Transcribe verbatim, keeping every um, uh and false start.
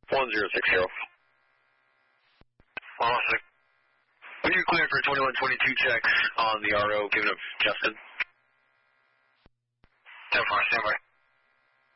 one zero six zero. one one six. When you're cleared for twenty-one twenty-two checks on the R O, give it up Justin. ten four, stand by.